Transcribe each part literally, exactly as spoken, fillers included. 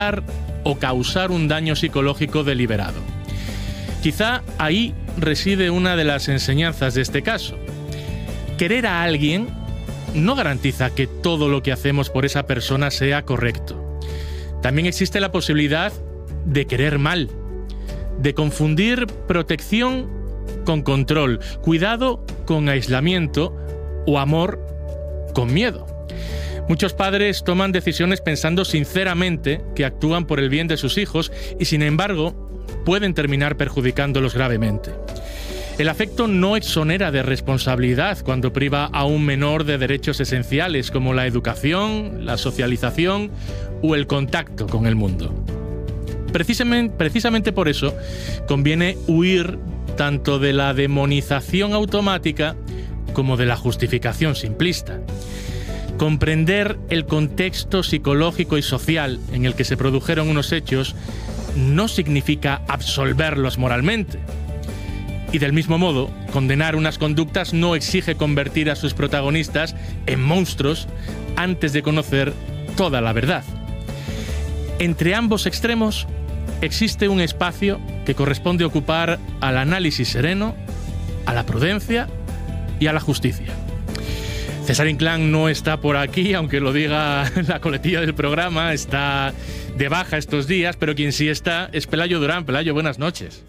o causar un daño psicológico deliberado. Quizá ahí reside una de las enseñanzas de este caso. Querer a alguien no garantiza que todo lo que hacemos por esa persona sea correcto. También existe la posibilidad de querer mal, de confundir protección con control, cuidado con aislamiento o amor con miedo. Muchos padres toman decisiones pensando sinceramente que actúan por el bien de sus hijos y, sin embargo, pueden terminar perjudicándolos gravemente. El afecto no exonera de responsabilidad cuando priva a un menor de derechos esenciales como la educación, la socialización o el contacto con el mundo. Precisamente, precisamente por eso conviene huir tanto de la demonización automática como de la justificación simplista. Comprender el contexto psicológico y social en el que se produjeron unos hechos no significa absolverlos moralmente. Y del mismo modo, condenar unas conductas no exige convertir a sus protagonistas en monstruos antes de conocer toda la verdad. Entre ambos extremos existe un espacio que corresponde ocupar al análisis sereno, a la prudencia y a la justicia. César Inclán no está por aquí, aunque lo diga la coletilla del programa, está de baja estos días, pero quien sí está es Pelayo Durán. Pelayo, buenas noches.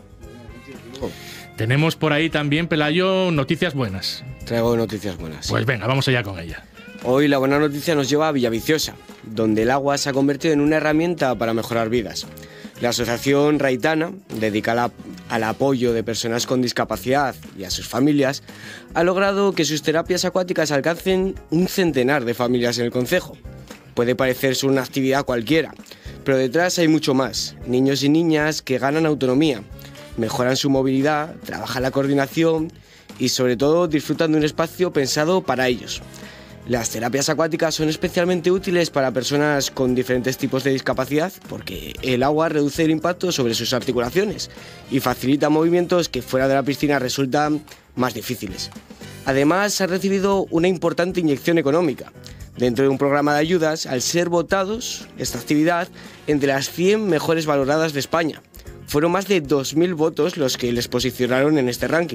Tenemos por ahí también, Pelayo, noticias buenas. Traigo noticias buenas. Pues venga, vamos allá con ella. Hoy la buena noticia nos lleva a Villaviciosa, donde el agua se ha convertido en una herramienta para mejorar vidas. La asociación Raitana, dedicada al apoyo de personas con discapacidad y a sus familias, ha logrado que sus terapias acuáticas alcancen un centenar de familias en el concejo. Puede parecerse una actividad cualquiera, pero detrás hay mucho más. Niños y niñas que ganan autonomía, mejoran su movilidad, trabajan la coordinación y sobre todo disfrutan de un espacio pensado para ellos. Las terapias acuáticas son especialmente útiles para personas con diferentes tipos de discapacidad porque el agua reduce el impacto sobre sus articulaciones y facilita movimientos que fuera de la piscina resultan más difíciles. Además, ha recibido una importante inyección económica dentro de un programa de ayudas al ser votados esta actividad entre las cien mejores valoradas de España. Fueron más de dos mil votos los que les posicionaron en este ranking.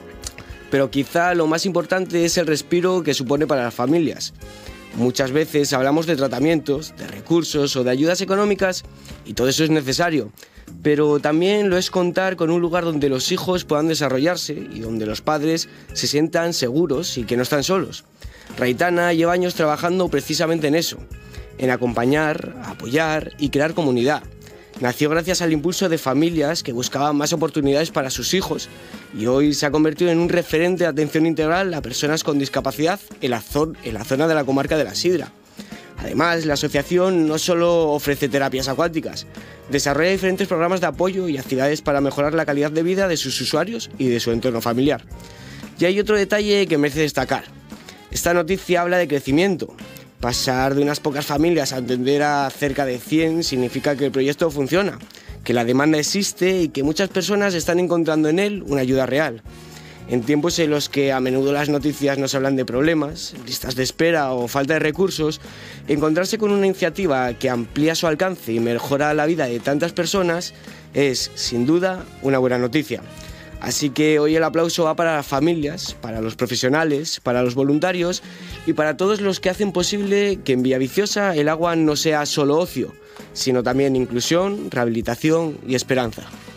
Pero quizá lo más importante es el respiro que supone para las familias. Muchas veces hablamos de tratamientos, de recursos o de ayudas económicas y todo eso es necesario, pero también lo es contar con un lugar donde los hijos puedan desarrollarse y donde los padres se sientan seguros y que no están solos. Raitana lleva años trabajando precisamente en eso, en acompañar, apoyar y crear comunidad. Nació gracias al impulso de familias que buscaban más oportunidades para sus hijos y hoy se ha convertido en un referente de atención integral a personas con discapacidad en la, zon- en la zona de la comarca de la Sidra. Además, la asociación no solo ofrece terapias acuáticas, desarrolla diferentes programas de apoyo y actividades para mejorar la calidad de vida de sus usuarios y de su entorno familiar. Y hay otro detalle que merece destacar. Esta noticia habla de crecimiento. Pasar de unas pocas familias a atender a cerca de cien significa que el proyecto funciona, que la demanda existe y que muchas personas están encontrando en él una ayuda real. En tiempos en los que a menudo las noticias nos hablan de problemas, listas de espera o falta de recursos, encontrarse con una iniciativa que amplía su alcance y mejora la vida de tantas personas es, sin duda, una buena noticia. Así que hoy el aplauso va para las familias, para los profesionales, para los voluntarios y para todos los que hacen posible que en Villaviciosa el agua no sea solo ocio, sino también inclusión, rehabilitación y esperanza.